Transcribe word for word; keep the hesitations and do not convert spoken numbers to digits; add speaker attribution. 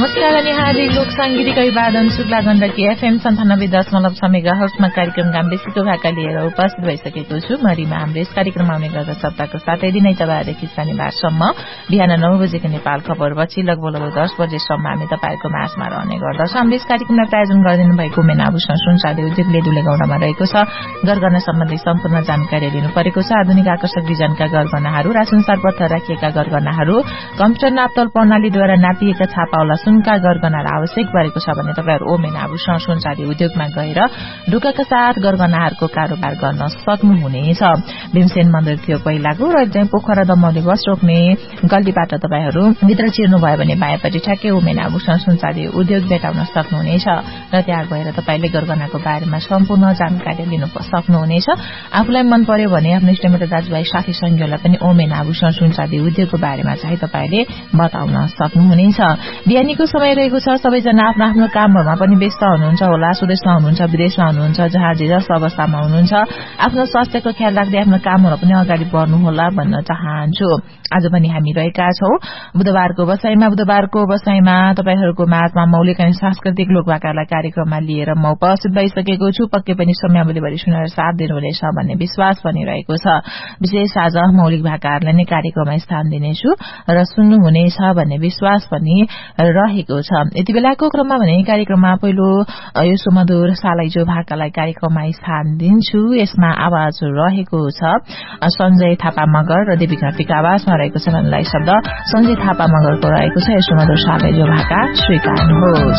Speaker 1: नमस्कार अनि हार्दिक लोक सांगीतिक अभिवादन शुक्ला गण्डकी एफएम सन्तानब्बे दशमलव छ मेगाहर्ट्जमा कार्यक्रम गाम्बेसीको भाका लिएर उपस्थित भइसकेको छु। म रिमा हाम्रो कार्यक्रम आउने गर्दा सप्ताहको सातै दिन आइतबारदेखि शनिबारसम्म बिहान नौ बजेको नेपाल खबरपछि लगभग लगभग दस बजेसम्म हामी तपाईँको माझमा रहने गर्दछौँ। हाम्रो यस कार्यक्रमलाई प्रायोजन गरिदिनु भएको मेन आभूषण सुनचाँदी उद्योगले दुलेगौडामा रहेको छ। गरगहना सम्बन्धी सम्पूर्ण जानकारी लिनु परेको छ। आधुनिक आकर्षक डिजाइनका गरगहनाहरू, राशनसार पत्थर राखिएका गरगहनाहरू, कम्प्युटर नापतोल प्रणालीद्वारा नापिएका छापावाला सुनका गरगहनाहरू आवश्यक परेको छ भने तपाईहरु ओमेन आभूषण सुनचाँदी उद्योगमा गएर ढुकाका साथ गरगहनाहरूको कारोबार गर्न सक्नुहुनेछ। भीमसेन मन्दिर थियो पहिलाको र एकदम पोखरा दमौली बस रोक्ने गल्लीबाट तपाईहरु भित्र छिर्नु भयो भने बायाँपट्टि ठ्याक्कै ओमेन आभूषण सुनचाँदी उद्योग भेटाउन सक्नुहुनेछ र त्यहाँ गएर तपाईले गरगहनाको बारेमा सम्पूर्ण जानकारी लिन सक्नुहुनेछ। आफूलाई मन पर्यो भने आफ्नो इष्टमित्र दाजुभाइ साथी संगीलाई पनि ओमेन आभूषण सुनचाँदी उद्योगको बारेमा चाहिँ तपाईले बताउन सक्नुहुनेछ। बिहानीको समय रहेको छ। सबैजना आफ्नो आफ्नो कामहरुमा पनि व्यस्त हुनुहुन्छ होला। स्वदेशमा हुनुहुन्छ, विदेशमा हुनुहुन्छ, जहाँ जे जस्तो अवस्थामा हुनुहुन्छ, आफ्नो स्वास्थ्यको ख्याल राख्दै आफ्नो कामहरु पनि अगाडि बढ्नु होला भन्न चाहन्छु। आज पनि हामी रहेका छौं बुधबारको बसाईमा। बुधबारको बसाईमा तपाईहरुको माझमा मौलिक अनि सांस्कृतिक लोकभाकालाई कार्यक्रममा लिएर म उपस्थित भइसकेको छु। पक्कै पनि समयावलीभरि सुनेर साथ दिनुहुनेछ भन्ने विश्वास पनि रहेको छ। विशेष आज मौलिक भाकाहरूलाई नै कार्यक्रममा स्थान दिनेछु र सुन्नुहुनेछ भन्ने विश्वास पनि रहेको छ। यति बेलाको क्रममा भने कार्यक्रममा पहिलो यो सुमधुर सालैजो भाकालाई कार्यक्रममा स्थान दिन्छु। यसमा आवाज रहेको छ सञ्जय थापा मगर र देवी घरतीको आवाजमा रहेको छ। मनलाई शब्द सञ्जय थापा मगरको रहेको छ। यो सुमधुर सालैजो भाका स्वीकार्नुहोस्।